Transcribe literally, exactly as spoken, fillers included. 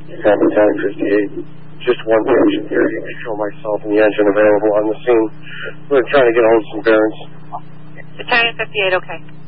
Kappa Battalion fifty-eight. Just one patient here. You can show myself and the engine available on the scene. We're trying to get hold of some bearings. Battalion fifty-eight, okay.